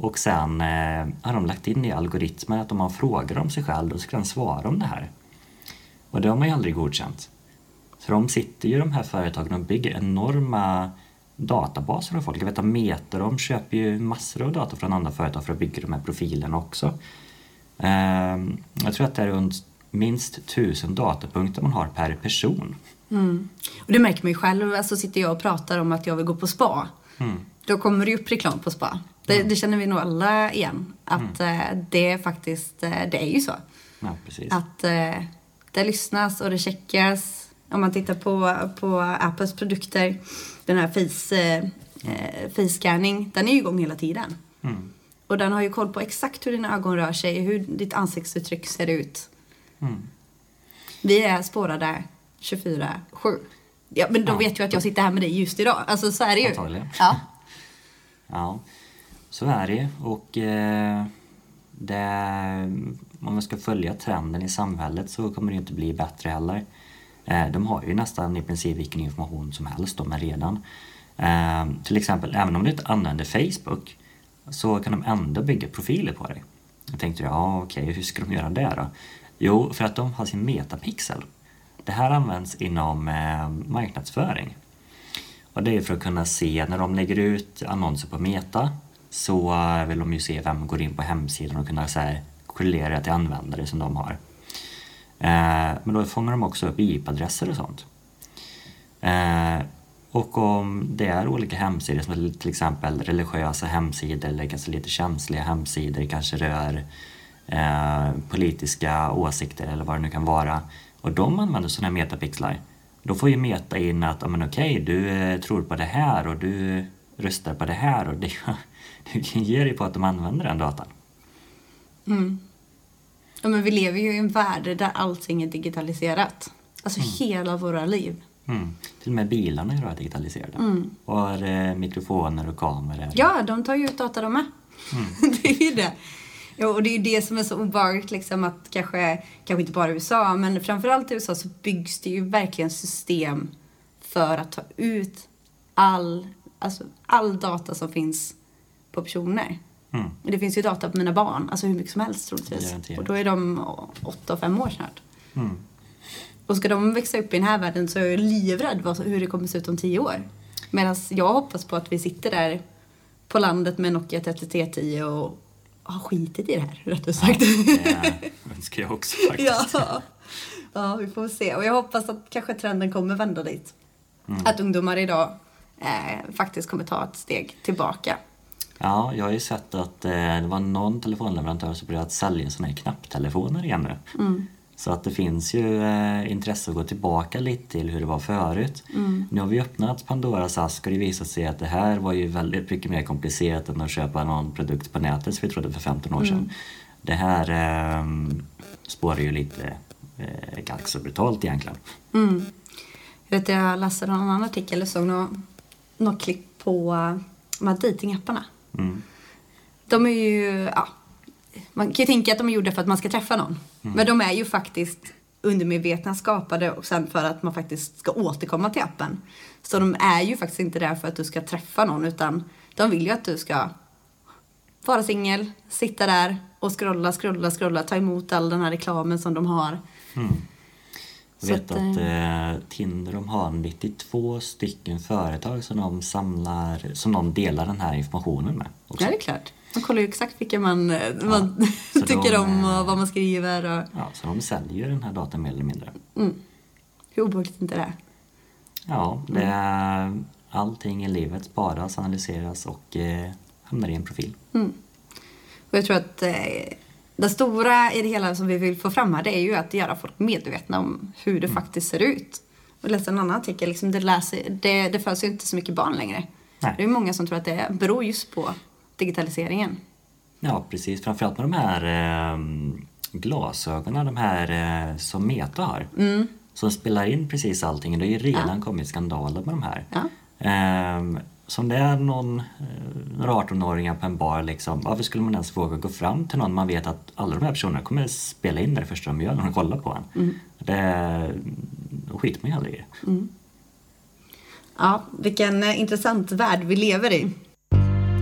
Och sen har de lagt in i algoritmer att om man frågar om sig själv, då ska den svara om det här. Och det har man ju aldrig godkänt. Så de sitter ju, de här företagen, och bygger enorma databaser av folk. Jag vet att Meta, de köper ju massor av data från andra företag för att bygga de här profilerna också. Jag tror att det är runt minst 1000 datapunkter man har per person. Och det märker man ju själv. Alltså sitter jag och pratar om att jag vill gå på spa. Då kommer det upp reklam på spa. Det känner vi nog alla igen. Att det är faktiskt, det är ju så. Ja, precis. Att det lyssnas och det checkas. Om man tittar på Apples produkter, den här face-scanning, den är ju igång hela tiden. Och den har ju koll på exakt hur dina ögon rör sig, hur ditt ansiktsuttryck ser ut. Vi är spårade 24/7. Ja, men de vet ju att jag sitter här med dig just idag. Alltså så är det ju. Antagligen. Ja. Ja, så är det. Och om man ska följa trenden i samhället så kommer det inte bli bättre heller. De har ju nästan i princip vilken information som helst de är redan. Till exempel, även om du inte använder Facebook så kan de ändå bygga profiler på dig. Jag tänkte, okej, hur ska de göra det då? Jo, för att de har sin metapixel. Det här används inom marknadsföring. Och det är för att kunna se, när de lägger ut annonser på Meta, så vill de ju se vem går in på hemsidan och kunna så här korrelera till användare som de har. Men då fångar de också upp IP-adresser och sånt. Och om det är olika hemsidor, som till exempel religiösa hemsidor eller kanske lite känsliga hemsidor, kanske rör politiska åsikter eller vad det nu kan vara, och de använder sådana här metapixlar, då får ju Meta in att du tror på det här och du röstar på det här, och det ger ju på att de använder den datan. Ja, men vi lever ju i en värld där allting är digitaliserat. Alltså hela våra liv. Till och med bilarna är digitaliserade. Och har mikrofoner och kameror. Ja, de tar ju ut data de med. Det är ju det. Ja, och det är ju det som är så obehagligt liksom, att kanske inte bara i USA, men framförallt i USA så byggs det ju verkligen system för att ta ut all data som finns på personer. Det finns ju data på mina barn, alltså hur mycket som helst troligtvis. Och då är de 8 och 5 år snart. Och ska de växa upp i den här världen så är jag livrädd hur det kommer se ut om 10 år. Medan jag hoppas på att vi sitter där på landet med Nokia 3310 och har skitit i det här, rättare sagt. Det önskar jag också faktiskt. Ja, vi får se. Och jag hoppas att kanske trenden kommer vända dit. Att ungdomar idag faktiskt kommer ta ett steg tillbaka. Ja, jag har ju sett att det var någon telefonleverantör som började sälja såna här knapptelefoner igen nu. Så att det finns ju intresse att gå tillbaka lite till hur det var förut. Nu har vi öppnat Pandoras ask och det visar sig att det här var ju väldigt mycket mer komplicerat än att köpa någon produkt på nätet som vi trodde för 15 år sedan. Det här spårar ju lite ganska så brutalt egentligen. Jag läste en annan artikel och såg något klipp på de här datingapparna. De är ju, man kan ju tänka att de är gjorda för att man ska träffa någon. Men de är ju faktiskt undermedvetna skapade och sen för att man faktiskt ska återkomma till appen. Så de är ju faktiskt inte där för att du ska träffa någon, utan de vill ju att du ska vara singel, sitta där och scrolla, ta emot all den här reklamen som de har. Jag vet att Tinder, de har 92 stycken företag som de delar den här informationen med också. Ja, det är klart. Man kollar ju exakt vilka man tycker om och vad man skriver. Och... Ja, så de säljer den här datan mer eller mindre. Hur obehagligt inte det är? Ja, det är allting i livet sparas, analyseras och hamnar i en profil. Och jag tror att det stora i det hela som vi vill få fram här, det är ju att göra folk medvetna om hur det faktiskt ser ut. Och läsa en annan artikel, liksom det föds ju inte så mycket barn längre. Nej. Det är många som tror att det beror just på digitaliseringen. Ja, precis. Framförallt med de här glasögonen, de här som Meta har. Som spelar in precis allting. Det är ju redan kommit skandaler med de här. Som det är några 18-åringar på en bar liksom, varför skulle man ens våga gå fram till någon man vet att alla de här personerna kommer spela in det första de gör när de kollar på en. Då skiter man ju aldrig i det. Ja, vilken intressant värld vi lever i.